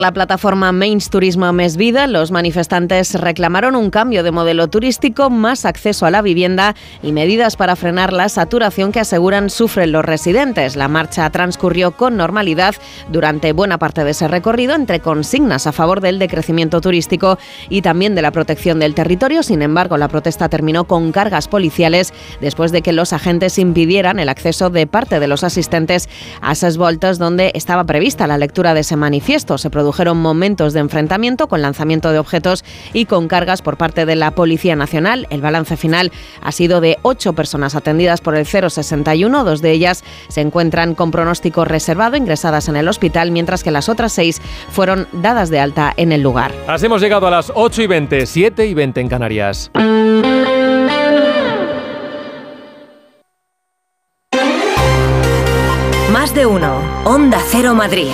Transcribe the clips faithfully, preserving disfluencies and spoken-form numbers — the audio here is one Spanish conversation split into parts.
La plataforma Menys Turismo Més Vida, los manifestantes reclamaron un cambio de modelo turístico, más acceso a la vivienda y medidas para frenar la saturación que aseguran sufren los residentes. La marcha transcurrió con normalidad durante buena parte de ese recorrido, entre consignas a favor del decrecimiento turístico y también de la protección del territorio. Sin embargo, la protesta terminó con cargas policiales después de que los agentes impidieran el acceso de parte de los asistentes a Ses Voltes, donde estaba prevista la lectura de ese manifiesto. Se produjo Produjeron momentos de enfrentamiento con lanzamiento de objetos y con cargas por parte de la Policía Nacional. El balance final ha sido de ocho personas atendidas por el cero sesenta y uno. Dos de ellas se encuentran con pronóstico reservado, ingresadas en el hospital, mientras que las otras seis fueron dadas de alta en el lugar. Así hemos llegado a las ocho y veinte, siete y veinte en Canarias. Más de uno. Onda Cero Madrid.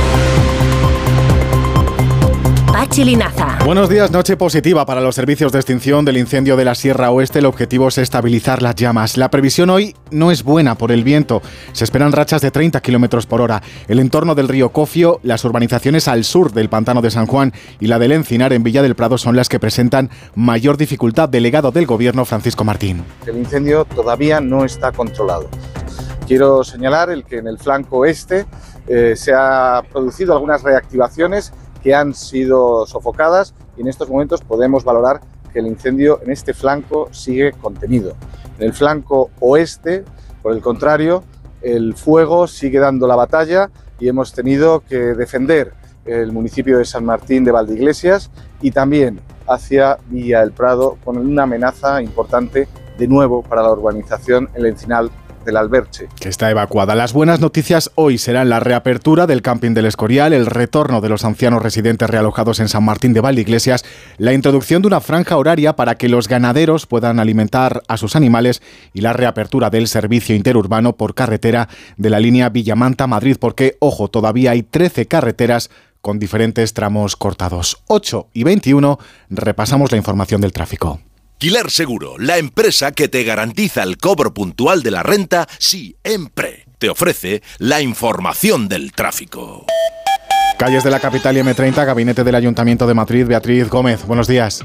Pachi Linaza. Buenos días. Noche positiva para los servicios de extinción del incendio de la Sierra Oeste. El objetivo es estabilizar las llamas. La previsión hoy no es buena por el viento. Se esperan rachas de treinta kilómetros por hora. El entorno del río Cofio, las urbanizaciones al sur del Pantano de San Juan y la del Encinar en Villa del Prado son las que presentan mayor dificultad. Delegado del Gobierno, Francisco Martín. El incendio todavía no está controlado. Quiero señalar el que en el flanco este eh, se han producido algunas reactivaciones que han sido sofocadas y en estos momentos podemos valorar que el incendio en este flanco sigue contenido. En el flanco oeste, por el contrario, el fuego sigue dando la batalla y hemos tenido que defender el municipio de San Martín de Valdeiglesias y también hacia Villa del Prado con una amenaza importante de nuevo para la urbanización El Encinal del Alberche, que está evacuada. Las buenas noticias hoy serán la reapertura del camping del Escorial, el retorno de los ancianos residentes realojados en San Martín de Valdeiglesias, la introducción de una franja horaria para que los ganaderos puedan alimentar a sus animales y la reapertura del servicio interurbano por carretera de la línea Villamanta-Madrid, porque, ojo, todavía hay trece carreteras con diferentes tramos cortados. ocho y veintiuno, repasamos la información del tráfico. Alquiler Seguro, la empresa que te garantiza el cobro puntual de la renta siempre. Te ofrece la información del tráfico. Calles de la capital y eme treinta, Gabinete del Ayuntamiento de Madrid. Beatriz Gómez, buenos días.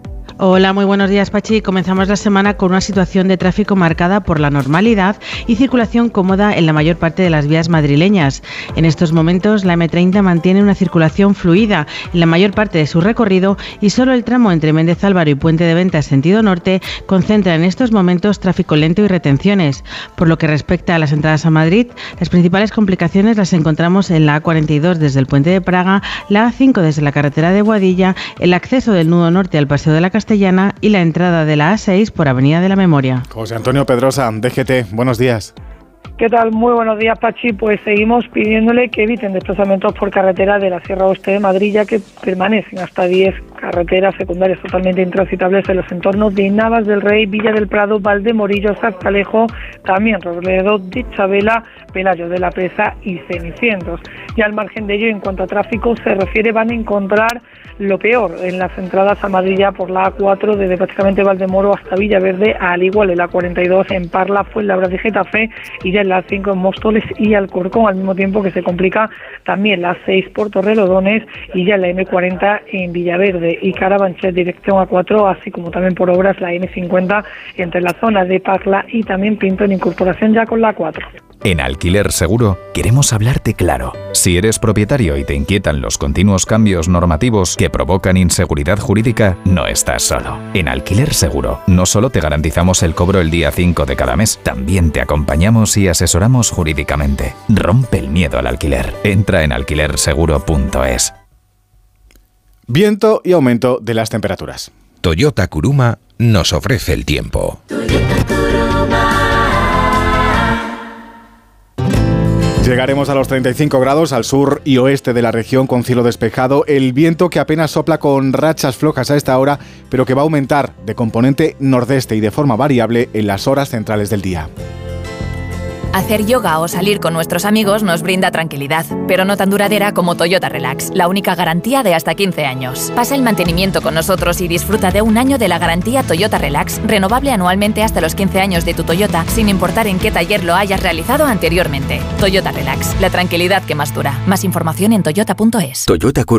Hola, muy buenos días, Pachi. Comenzamos la semana con una situación de tráfico marcada por la normalidad y circulación cómoda en la mayor parte de las vías madrileñas. En estos momentos, la eme treinta mantiene una circulación fluida en la mayor parte de su recorrido y solo el tramo entre Méndez Álvaro y Puente de Ventas sentido norte concentra en estos momentos tráfico lento y retenciones. Por lo que respecta a las entradas a Madrid, las principales complicaciones las encontramos en la A cuarenta y dos desde el Puente de Praga, la A cinco desde la carretera de Boadilla, el acceso del nudo norte al Paseo de la Castellana y la entrada de la A seis por Avenida de la Memoria. José Antonio Pedrosa, D G T, buenos días. ¿Qué tal? Muy buenos días, Pachi. Pues seguimos pidiéndole que eviten desplazamientos por carretera de la Sierra Oeste de Madrid, ya que permanecen hasta diez carreteras secundarias totalmente intransitables en los entornos de Navas del Rey, Villa del Prado, Valdemorillo, Sartalejo, también Robledo de Chabela, Pelayo de la Presa y Cenicientos. Y al margen de ello, en cuanto a tráfico se refiere, van a encontrar lo peor en las entradas a Madrid ya por la A cuatro, desde prácticamente Valdemoro hasta Villaverde, al igual en la cuarenta y dos en Parla, Fuenlabrada y Getafe, y ya en la A cinco en Móstoles y Alcorcón, al mismo tiempo que se complica también la A seis por Torrelodones y ya en la eme cuarenta en Villaverde y Carabanchel dirección A cuatro, así como también por obras la eme cincuenta entre la zona de Parla y también Pinto en incorporación ya con la A cuatro. En Alquiler Seguro queremos hablarte claro. Si eres propietario y te inquietan los continuos cambios normativos que provocan inseguridad jurídica, no estás solo. En Alquiler Seguro no solo te garantizamos el cobro el día cinco de cada mes, también te acompañamos y asesoramos jurídicamente. Rompe el miedo al alquiler. Entra en alquiler seguro punto es. Viento y aumento de las temperaturas. Toyota Kuruma nos ofrece el tiempo. Toyota Kuruma. Llegaremos a los treinta y cinco grados al sur y oeste de la región con cielo despejado. El viento que apenas sopla con rachas flojas a esta hora, pero que va a aumentar de componente nordeste y de forma variable en las horas centrales del día. Hacer yoga o salir con nuestros amigos nos brinda tranquilidad, pero no tan duradera como Toyota Relax, la única garantía de hasta quince años. Pasa el mantenimiento con nosotros y disfruta de un año de la garantía Toyota Relax, renovable anualmente hasta los quince años de tu Toyota, sin importar en qué taller lo hayas realizado anteriormente. Toyota Relax, la tranquilidad que más dura. Más información en toyota punto es. Toyota Kuruma.